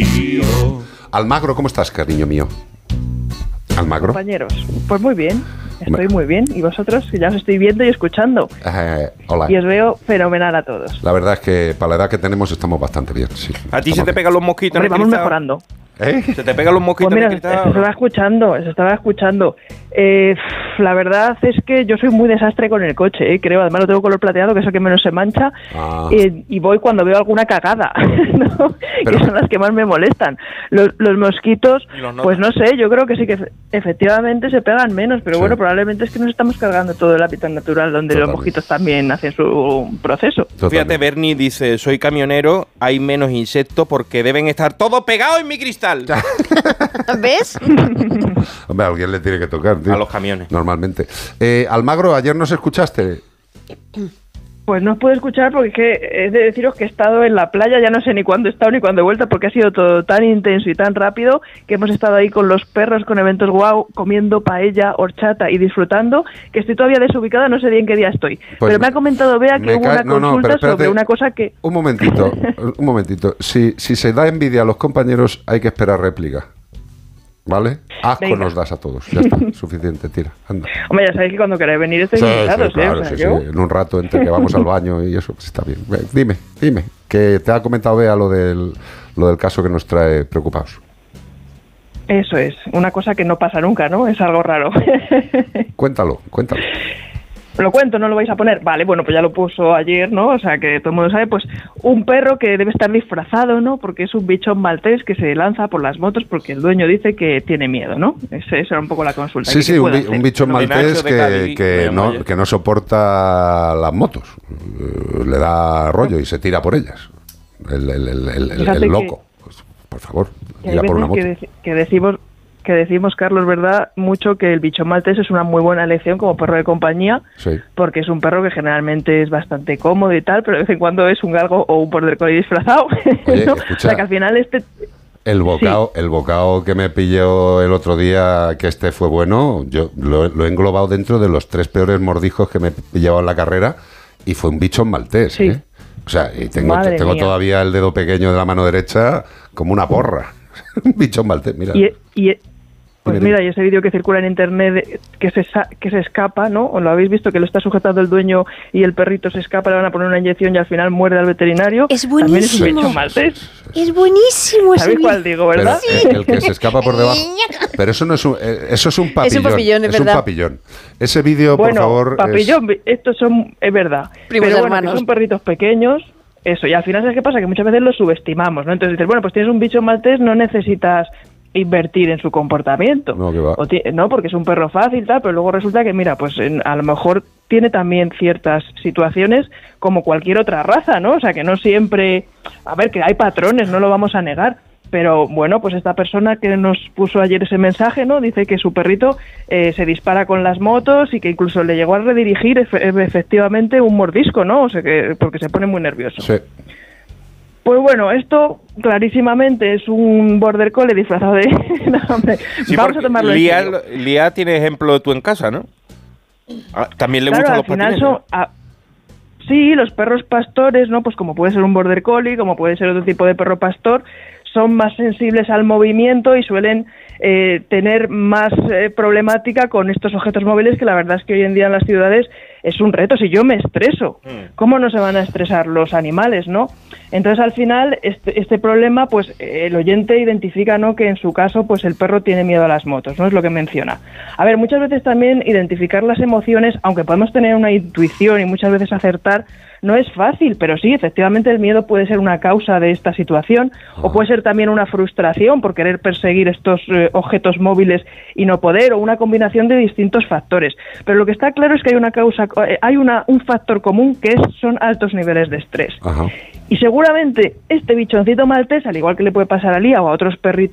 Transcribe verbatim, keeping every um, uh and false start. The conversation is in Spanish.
Almagro, ¿cómo estás, cariño mío? Almagro. Compañeros, pues muy bien, estoy muy bien. ¿Y vosotros? Que ya os estoy viendo y escuchando. Eh, hola. Y os veo fenomenal a todos. La verdad es que para la edad que tenemos estamos bastante bien, sí. ¿A ti se te bien. pegan los mosquitos? Hombre, en el vamos cristal? mejorando. ¿Eh? ¿Se te pegan los mosquitos Pues mira, en el se cristal? estaba escuchando, se estaba escuchando. Eh, la verdad es que yo soy muy desastre con el coche, ¿eh? Creo. Además lo tengo color plateado, que es el que menos se mancha. Ah. Eh, y voy cuando veo alguna cagada, ¿no? Pero- que son las que más me molestan. Los, los mosquitos, Y los notas. pues no sé, yo creo que sí que efe- efectivamente se pegan menos, pero Sí. bueno, probablemente es que nos estamos cargando todo el hábitat natural, donde Totalmente. los mosquitos también hacen su proceso. Fíjate, Totalmente. Bernie dice, soy camionero, hay menos insectos porque deben estar todos pegados en mi cristal. ¿Ves? Hombre, a alguien le tiene que tocar, tío. A los camiones. Normalmente. Eh, Almagro, ayer nos escuchaste. Pues no os puedo escuchar porque es que es de deciros que he estado en la playa, ya no sé ni cuándo he estado ni cuándo he vuelto, porque ha sido todo tan intenso y tan rápido que hemos estado ahí con los perros, con eventos guau, comiendo paella, horchata y disfrutando, que estoy todavía desubicada, no sé bien qué día estoy. Pues pero me ha comentado Bea que me hubo cae- una no, no, consulta pero espérate. sobre una cosa que... Un momentito, un momentito. Si, si se da envidia a los compañeros, hay que esperar réplica. ¿Vale? Asco Venga. nos das a todos. Ya está, suficiente, tira. Anda. Hombre, ya sabéis que cuando queráis venir estáis Sí, invitados, sí, claro, ¿eh? O sea, sí, yo- sí. En un rato entre que vamos al baño y eso, pues está bien. Ve, Dime, dime, que te ha comentado Bea lo del, lo del caso que nos trae preocupados. Eso es, una cosa que no pasa nunca, ¿no? Es algo raro. Cuéntalo, cuéntalo. Lo cuento, no lo vais a poner. Vale, bueno, pues ya lo puso ayer, ¿no? O sea, que todo el mundo sabe, pues un perro que debe estar disfrazado, ¿no? Porque es un bichón maltés que se lanza por las motos porque el dueño dice que tiene miedo, ¿no? Esa esa era un poco la consulta. Sí, ¿Qué sí, se un, puede bi- hacer? un bicho Bueno, maltés Nacho de que, Cádiz, que me llamo no, yo. que no soporta las motos. Eh, Le da rollo y se tira por ellas. El, el- el- el- el- Fíjate el que- loco. Pues, por favor, Y hay tira por una moto. veces que, deci- que decimos, que decimos, Carlos, ¿verdad? Mucho que el bichón maltés es una muy buena elección como perro de compañía, Sí. porque es un perro que generalmente es bastante cómodo y tal, pero de vez en cuando es un galgo o un border collie disfrazado. Oye, ¿no? escucha. O sea, que al final este... El bocado, el bocado que me pilló el otro día, que este fue bueno, yo lo, lo he englobado dentro de los tres peores mordijos que me he llevado en la carrera y fue un bichón maltés, Sí. ¿eh? O sea, y tengo, Madre tengo mía. todavía el dedo pequeño de la mano derecha como una porra. Un bichón maltés, mira. Y, y- pues Dime, dime. mira, y ese vídeo que circula en internet de- que se sa- que se escapa, ¿no? ¿O lo habéis visto? Que lo está sujetando el dueño y el perrito se escapa, le van a poner una inyección y al final muerde al veterinario. Es También es un buenísimo. bicho maltés. Es buenísimo ese ¿Sabéis vídeo. cuál digo, Pero verdad? el, el que se escapa por debajo. Pero eso no es un, eh, eso es un papillón. papillón, es un verdad. papillón. Ese vídeo, Bueno, por favor. papillón, estos son, es verdad. Primos pero bueno, hermanos. que son perritos pequeños, eso, y al final, ¿sabes qué pasa? Que muchas veces los subestimamos, ¿no? Entonces dices, bueno, pues tienes un bicho maltés, no necesitas invertir en su comportamiento. No, que va. O ti- no, porque es un perro fácil, tal, pero luego resulta que, mira, pues en- a lo mejor tiene también ciertas situaciones como cualquier otra raza, ¿no? O sea, que no siempre... A ver, que hay patrones, no lo vamos a negar. Pero bueno, pues esta persona que nos puso ayer ese mensaje, ¿no? Dice que su perrito eh, se dispara con las motos y que incluso le llegó a redirigir efe- efectivamente un mordisco, ¿no? O sea, que porque se pone muy nervioso. Sí. Pues bueno, esto clarísimamente es un border collie disfrazado de... No, hombre, Sí, vamos a porque tomarlo en Lía, serio. Lía tiene ejemplo tú en casa, ¿no? Ah, También le Claro, gustan al los final patines. son... ah, sí, los perros pastores, ¿no? Pues como puede ser un border collie, como puede ser otro tipo de perro pastor, son más sensibles al movimiento y suelen eh, tener más eh, problemática con estos objetos móviles, que la verdad es que hoy en día en las ciudades es un reto. Si yo me estreso, Mm. ¿cómo no se van a estresar los animales, no? Entonces, al final, este, este problema, pues eh, el oyente identifica, ¿no?, que en su caso, pues el perro tiene miedo a las motos, ¿no? Es lo que menciona. A ver, muchas veces también identificar las emociones, aunque podemos tener una intuición y muchas veces acertar, no es fácil, pero sí, efectivamente el miedo puede ser una causa de esta situación, o puede ser también una frustración por querer perseguir estos eh, objetos móviles y no poder, o una combinación de distintos factores. Pero lo que está claro es que hay una causa, eh, hay una, un factor común que es, son altos niveles de estrés. Ajá. Y seguramente este bichoncito maltés, al igual que le puede pasar a Lía o a otros perritos